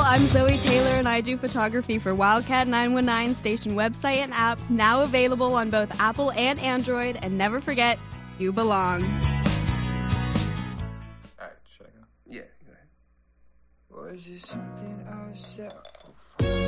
I'm Zoe Taylor, and I do photography for Wildcat 919 station website and app, now available on both Apple and Android. And never forget, you belong. All right, should I go? Yeah, go ahead. Was it something I was